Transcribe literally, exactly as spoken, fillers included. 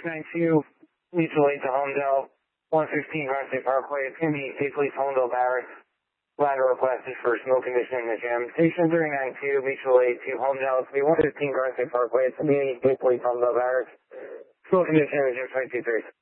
nine two, mutual aid to Homedale, one fifteen Garcia Parkway. It's going to be State Police Homedale Barracks. Ladder requested for smoke condition in the gym. Station three nine two, mutual aid to Homedale. It's going to be one fifteen Garcia Parkway. It's going to be State Police Homedale Barracks. Smoke condition in the gym, twenty-two three.